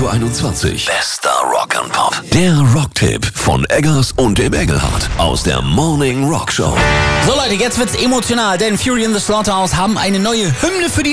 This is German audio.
21. Bester Rock and Pop. Der Rocktipp von Eggers und dem Engelhardt aus der Morning Rock Show. So Leute, jetzt wird's emotional, denn Fury in the Slaughterhouse haben eine neue Hymne für die